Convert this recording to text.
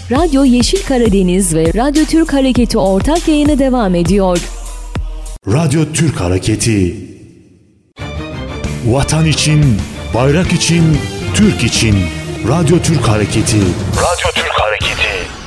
Radyo Yeşil Karadeniz ve Radyo Türk Hareketi ortak yayını devam ediyor. Radyo Türk Hareketi. Vatan için, bayrak için, Türk için. Radyo Türk Hareketi. Radyo Türk Hareketi.